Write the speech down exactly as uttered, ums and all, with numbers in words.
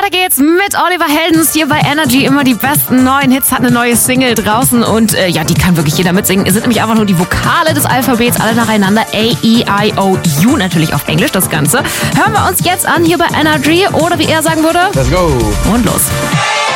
Weiter geht's mit Oliver Heldens hier bei Energy. Immer die besten neuen Hits, hat eine neue Single draußen und äh, ja, die kann wirklich jeder mitsingen. Es sind nämlich einfach nur die Vokale des Alphabets, alle nacheinander. A, E, I, O, U, natürlich auf Englisch das Ganze. Hören wir uns jetzt an hier bei Energy oder wie er sagen würde. Let's go. Und los.